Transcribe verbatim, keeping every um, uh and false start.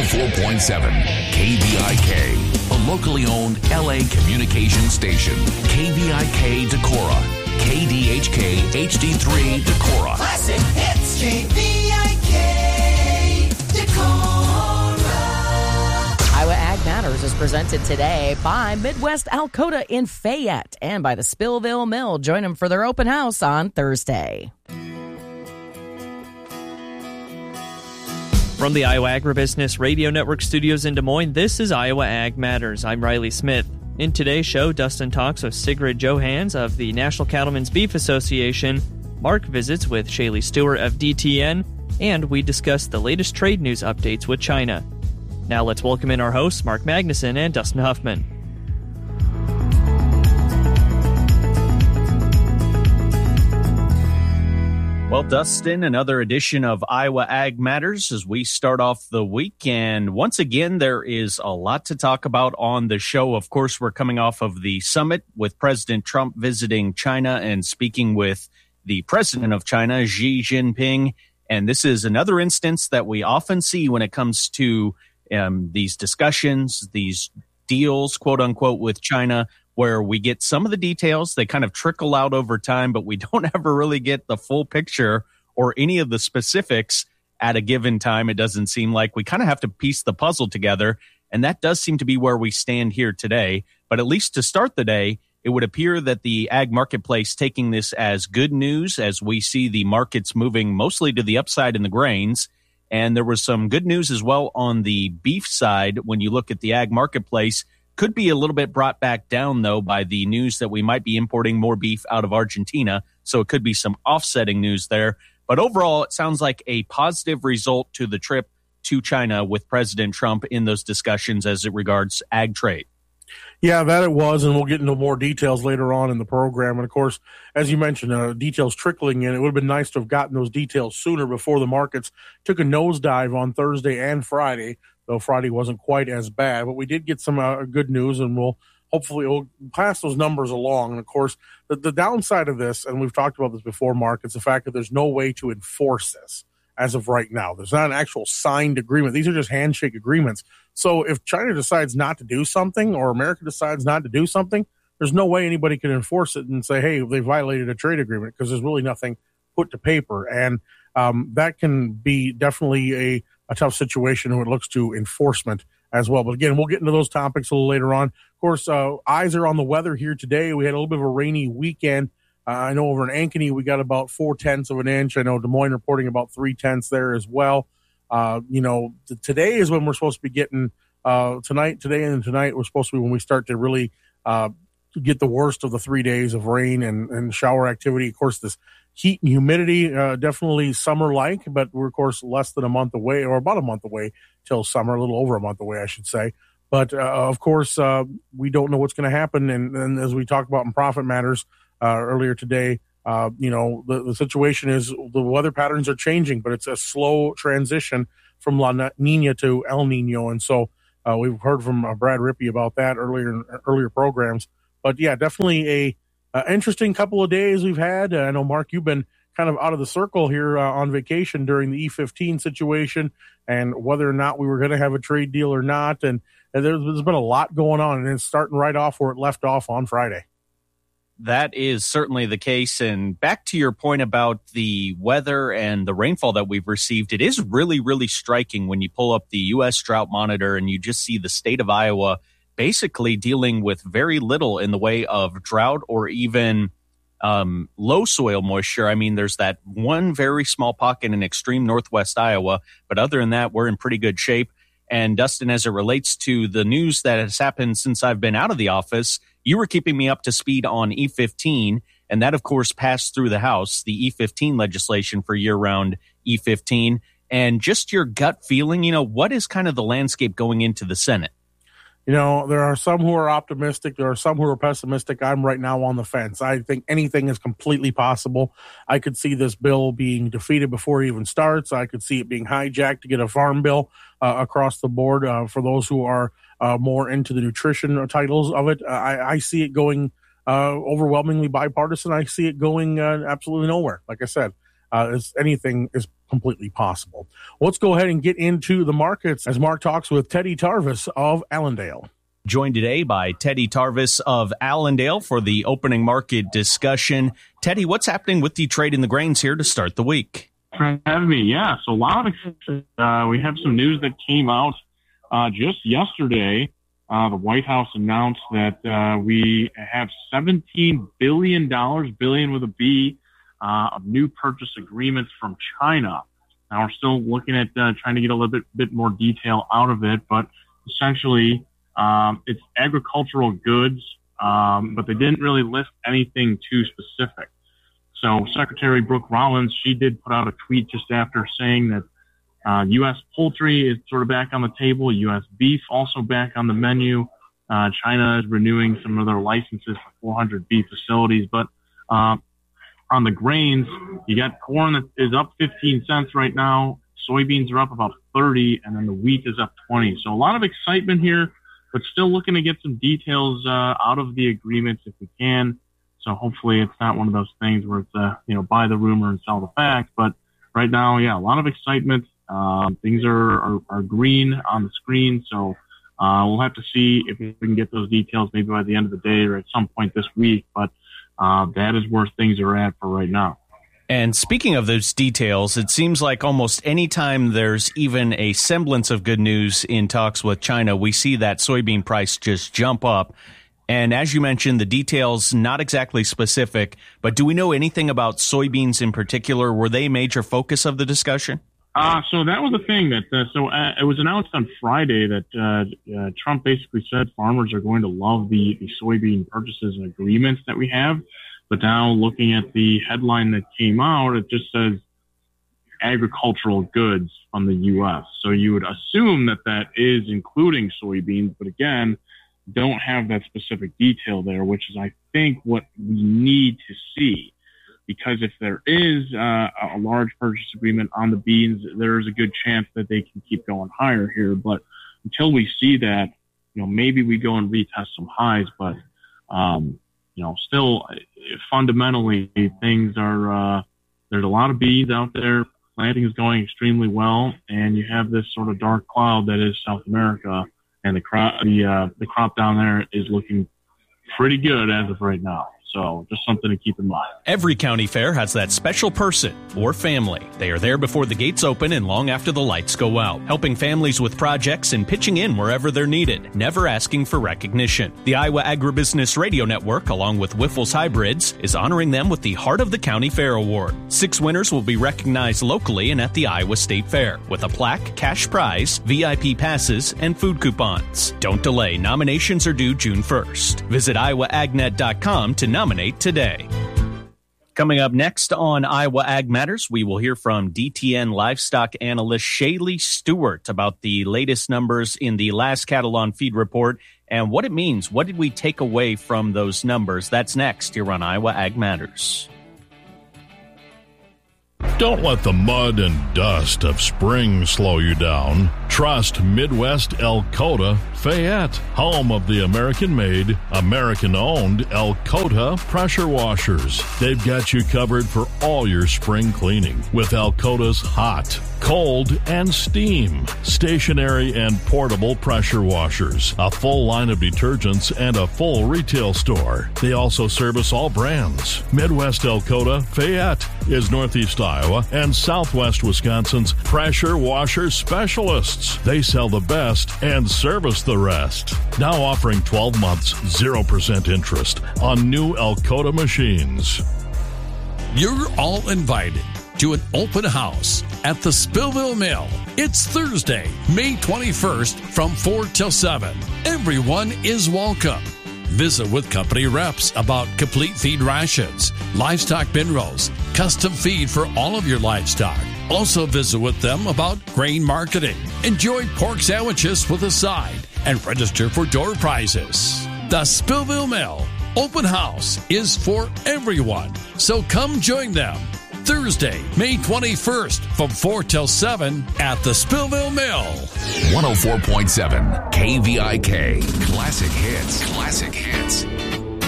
four point seven K V I K, a locally owned L A communication station. K V I K Decorah, K D H K H D three Decorah. Classic hits, K V I K Decorah. Iowa Ag Matters is presented today by Midwest Alcoa in Fayette and by the Spillville Mill. Join them for their open house on Thursday. From the Iowa Agribusiness Radio Network studios in Des Moines, this is Iowa Ag Matters. I'm Riley Smith. In today's show, Dustin talks with Sigrid Johans of the National Cattlemen's Beef Association, Mark visits with Shaylee Stewart of D T N, and we discuss the latest trade news updates with China. Now let's welcome in our hosts, Mark Magnuson and Dustin Huffman. Well, Dustin, another edition of Iowa Ag Matters as we start off the week. And once again, there is a lot to talk about on the show. Of course, we're coming off of the summit with President Trump visiting China and speaking with the president of China, Xi Jinping. And this is another instance that we often see when it comes to um, these discussions, these deals, quote unquote, with China, where we get some of the details. They kind of trickle out over time, but we don't ever really get the full picture or any of the specifics at a given time. It doesn't seem like we kind of have to piece the puzzle together. And that does seem to be where we stand here today. But at least to start the day, it would appear that the ag marketplace taking this as good news as we see the markets moving mostly to the upside in the grains. And there was some good news as well on the beef side when you look at the ag marketplace. Could be a little bit brought back down, though, by the news that we might be importing more beef out of Argentina. So it could be some offsetting news there. But overall, it sounds like a positive result to the trip to China with President Trump in those discussions as it regards ag trade. Yeah, that it was, and we'll get into more details later on in the program. And, of course, as you mentioned, uh, details trickling in. It would have been nice to have gotten those details sooner before the markets took a nosedive on Thursday and Friday, though Friday wasn't quite as bad. But we did get some uh, good news, and we'll hopefully we'll pass those numbers along. And, of course, the, the downside of this, and we've talked about this before, Mark, it's the fact that there's no way to enforce this as of right now. There's not an actual signed agreement. These are just handshake agreements. So if China decides not to do something or America decides not to do something, there's no way anybody can enforce it and say, hey, they violated a trade agreement, because there's really nothing put to paper. And um, that can be definitely a, a tough situation when it looks to enforcement as well. But again, we'll get into those topics a little later on. Of course, uh, eyes are on the weather here today. We had a little bit of a rainy weekend. Uh, I know over in Ankeny, we got about four tenths of an inch. I know Des Moines reporting about three tenths there as well. Uh, you know, t- today is when we're supposed to be getting, uh, tonight, today and tonight, we're supposed to be when we start to really uh, get the worst of the three days of rain and, and shower activity. Of course, this heat and humidity, uh, definitely summer-like, but we're, of course, less than a month away, or about a month away till summer, a little over a month away, I should say. But, uh, of course, uh, we don't know what's going to happen. And, and as we talked about in Profit Matters uh, earlier today, Uh, you know, the, the situation is the weather patterns are changing, but it's a slow transition from La Nina to El Nino. And so uh, we've heard from uh, Brad Rippey about that earlier in earlier programs. But, yeah, definitely a uh, interesting couple of days we've had. Uh, I know, Mark, you've been kind of out of the circle here uh, on vacation during the E fifteen situation and whether or not we were going to have a trade deal or not. And, and there's, there's been a lot going on, and it's starting right off where it left off on Friday. That is certainly the case. And back to your point about the weather and the rainfall that we've received, it is really, really striking when you pull up the U S Drought Monitor and you just see the state of Iowa basically dealing with very little in the way of drought or even um, low soil moisture. I mean, there's that one very small pocket in extreme northwest Iowa, but other than that, we're in pretty good shape. And Dustin, as it relates to the news that has happened since I've been out of the office, you were keeping me up to speed on E fifteen, and that, of course, passed through the House, the E fifteen legislation for year-round E fifteen. And just your gut feeling, you know, what is kind of the landscape going into the Senate? You know, there are some who are optimistic. There are some who are pessimistic. I'm right now on the fence. I think anything is completely possible. I could see this bill being defeated before it even starts. I could see it being hijacked to get a farm bill uh, across the board uh, for those who are uh, more into the nutrition titles of it. Uh, I, I see it going uh, overwhelmingly bipartisan. I see it going uh, absolutely nowhere. Like I said, uh, it's, anything is completely possible. Let's go ahead and get into the markets as Mark talks with Teddy Tarvis of Allendale. Joined today by Teddy Tarvis of Allendale for the opening market discussion. Teddy, what's happening with the trade in the grains here to start the week? For having me, yeah. So a lot of uh, we have some news that came out uh, just yesterday. Uh, the White House announced that uh, we have seventeen billion dollars, billion with a B, uh, of new purchase agreements from China. Now we're still looking at uh, trying to get a little bit, bit more detail out of it, but essentially um, it's agricultural goods, um, but they didn't really list anything too specific. So Secretary Brooke Rollins, she did put out a tweet just after saying that uh, U S poultry is sort of back on the table, U S beef also back on the menu. Uh, China is renewing some of their licenses for four hundred beef facilities, but uh, on the grains, you got corn that is up fifteen cents right now. Soybeans are up about thirty, and then the wheat is up twenty. So a lot of excitement here, but still looking to get some details uh, out of the agreements if we can. So hopefully it's not one of those things where it's, uh, you know, buy the rumor and sell the fact. But right now, yeah, a lot of excitement. Um, things are, are, are green on the screen. So uh, we'll have to see if we can get those details maybe by the end of the day or at some point this week. But uh, that is where things are at for right now. And speaking of those details, it seems like almost any time there's even a semblance of good news in talks with China, we see that soybean price just jump up. And as you mentioned, the details not exactly specific, but do we know anything about soybeans in particular? Were they a major focus of the discussion? Uh, so that was the thing that, uh, so uh, it was announced on Friday that uh, uh, Trump basically said farmers are going to love the, the soybean purchases and agreements that we have. But now looking at the headline that came out, it just says agricultural goods from the U S. So you would assume that that is including soybeans, but again, don't have that specific detail there, which is, I think, what we need to see. Because if there is uh, a large purchase agreement on the beans, there's a good chance that they can keep going higher here. But until we see that, you know, maybe we go and retest some highs. But, um, you know, still, fundamentally, things are, uh, there's a lot of beans out there. Planting is going extremely well. And you have this sort of dark cloud that is South America. And the crop, the, uh, the crop down there is looking pretty good as of right now. So just something to keep in mind. Every county fair has that special person or family. They are there before the gates open and long after the lights go out, helping families with projects and pitching in wherever they're needed, never asking for recognition. The Iowa Agribusiness Radio Network, along with Wyffels Hybrids, is honoring them with the Heart of the County Fair Award. Six winners will be recognized locally and at the Iowa State Fair with a plaque, cash prize, V I P passes, and food coupons. Don't delay. Nominations are due June first. Visit iowa ag net dot com to nominate today. Coming up next on Iowa Ag Matters, we will hear from D T N livestock analyst Shaylee Stewart about the latest numbers in the last cattle on feed report and what it means. What did we take away from those numbers? That's next here on Iowa Ag Matters. Don't let the mud and dust of spring slow you down. Trust Midwest Elkota Fayette, home of the American-made, American-owned Elkota pressure washers. They've got you covered for all your spring cleaning with Elkota's hot, cold, and steam, stationary and portable pressure washers, a full line of detergents, and a full retail store. They also service all brands. Midwest Elkota Fayette is Northeast Iowa and Southwest Wisconsin's pressure washer specialists. They sell the best and service the rest. Now offering twelve months, zero percent interest on new Elkota machines. You're all invited to an open house at the Spillville Mill. It's Thursday, May twenty-first from four till seven. Everyone is welcome. Visit with company reps about complete feed rations, livestock bin rolls, custom feed for all of your livestock. Also visit with them about grain marketing. Enjoy pork sandwiches with a side and register for door prizes. The Spillville Mill Open House is for everyone, so come join them. Thursday, May twenty-first from four till seven at the Spillville Mill. one oh four point seven K V I K. Classic hits. Classic hits.